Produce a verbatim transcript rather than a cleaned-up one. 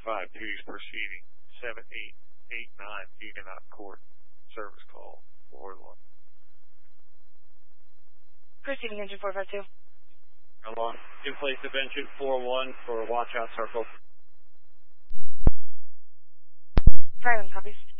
five, duties proceeding. seven eight eight nine, Econaut Court. Service call. Ward one. Proceeding engine four five two. Along. In place of engine four one for watch out circle. Firing copies.